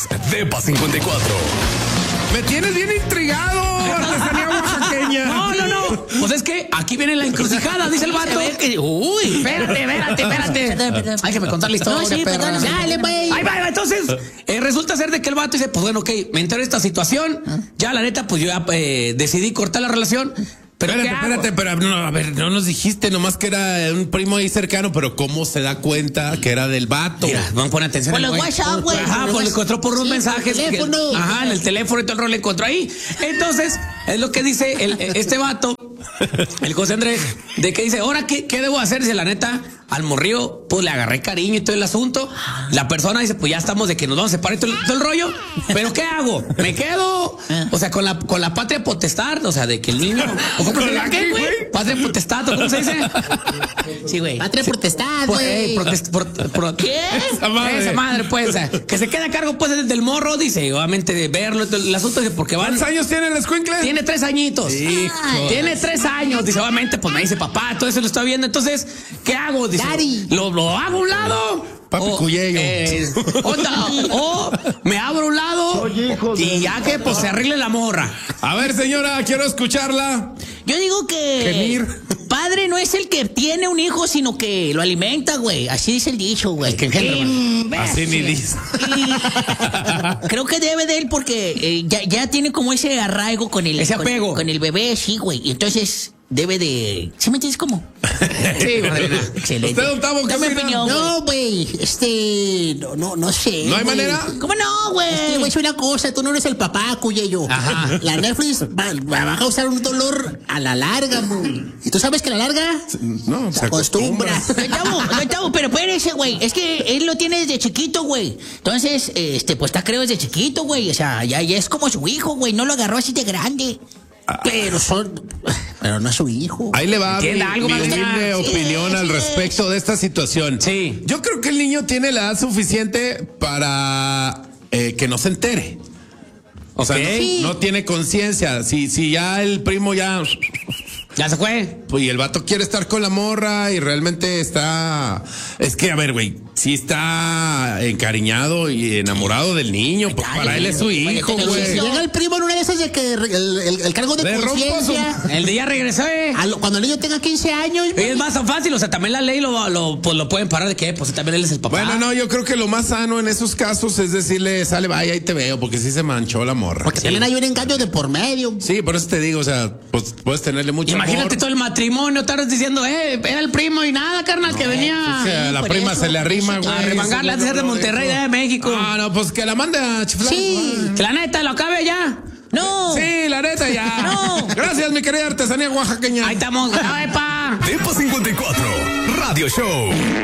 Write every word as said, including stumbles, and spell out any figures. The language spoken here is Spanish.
Depa cincuenta y cuatro. Me tienes bien intrigado, artesanía oaxaqueña. No, no, no. Pues es que aquí viene la encrucijada, dice el vato. Uy, espérate, espérate, espérate. Hay que me contar la historia, No, sí, perra. perdón, dale, güey. Ahí va, ahí va. Entonces, eh, resulta ser de que el vato dice, pues bueno, ok, me enteré de esta situación. Ya, la neta, pues yo ya eh, decidí cortar la relación. Pero Espérate, ¿qué hago? espérate, pero no, a ver, no nos dijiste nomás que era un primo ahí cercano, pero ¿cómo se da cuenta que era del vato? Mira, vamos a poner atención. Por al los güey. WhatsApp, güey. Ajá, pues le encontró por unos Sí, mensajes. por teléfono. Que- ajá, en el teléfono y todo el rol le encontró ahí. Entonces, es lo que dice el, este vato, el José Andrés, de que dice, ahora, ¿qué, qué debo hacer? Dice, la neta, al morrío, pues le agarré cariño y todo el asunto. La persona dice, pues ya estamos de que nos vamos a separar y todo, el- todo el rollo. ¿Pero qué hago? ¿Me quedo? O sea, con la, con la patria potestad, o sea, de que el niño... ¿O cómo ¿Con se la llama? qué, güey? Patria potestad, ¿o cómo se dice? Sí, güey. Patria potestad, Pues, güey. eh, protest- por- por- ¿Qué? Esa madre. Esa madre, pues, o sea, que se quede a cargo, pues, del morro, dice, obviamente, de verlo, el asunto es porque van... ¿Cuántos años tiene el escuincle? Tiene tres añitos. Hijo. Tiene tres años. Dice, obviamente, pues me dice papá, todo eso lo estoy viendo. Entonces, ¿qué hago? Dice, Daddy. ¿lo, lo hago a un lado? Papi O, Cuyello. eh, onda, o me abro a un lado y ya que pues se arregle la morra. A ver, señora, quiero escucharla. Yo digo que Gemir. padre no es el que tiene un hijo, sino que lo alimenta, güey. Así dice el dicho, güey. El que engendra, Y- Así ni dice. y creo que debe de él porque eh, ya, ya tiene como ese arraigo con el Ese con- apego. con, el bebé, sí, güey. Y entonces debe de. ¿Sí me entiendes cómo? Sí, madrina. Excelente. ¿Usted, Octavo, qué Dame opina? opinión, no, güey. Este. No, no, no sé. ¿No hay güey. manera? ¿Cómo no, güey? Este, güey, es una cosa. Tú no eres el papá, Cuyello. Ajá. La Netflix va, va a causar un dolor a la larga, güey. ¿Y tú sabes que a la larga? No, Se acostumbra. No, chavo, no, chavo, pero espérese, güey. Es que él lo tiene desde chiquito, güey. Entonces, este, pues está creo desde chiquito, güey. O sea, ya, ya es como su hijo, güey. No lo agarró así de grande. Pero son. Pero no es su hijo. Ahí le va mi, Entienda algo, mi madre. humilde Sí, opinión al sí. respecto de esta situación. Sí. Yo creo que el niño tiene la edad suficiente para eh, que no se entere. O sea, Ok. no, Sí. no tiene conciencia. Si, si ya el primo ya... Ya se fue. Pues y el vato quiere estar con la morra y realmente está... Es que, a ver, güey, sí está encariñado y enamorado del niño. Pues para él es su hijo, Si güey. llega el primo en una de esas de que el, el- el cargo de Le rompo conciencia. El día regresó, eh. a lo- Cuando el niño tenga quince años. Y es más tan fácil, o sea, también la ley lo, lo, pues, lo pueden parar de que, pues también él es el papá. Bueno, no, yo creo que lo más sano en esos casos es decirle, sale, vaya, ahí te veo, porque sí se manchó la morra. Porque también hay un engaño de por medio. Sí, por eso te digo, o sea, pues puedes tenerle mucho Imagínate amor. todo el matrimonio, tardes diciendo, eh, era el primo y nada, carnal, que venía. O sea, a la por prima eso, se le arrima, por eso, güey. a remangarle, ha de ser de Monterrey, de México. Ah, no, pues que la mande a chiflar. Sí. Que la neta, lo acabe ya. No. Sí, la neta ya. No. Gracias, mi querida artesanía oaxaqueña. Ahí estamos, ¡epa! Depa cincuenta y cuatro. Radio Show.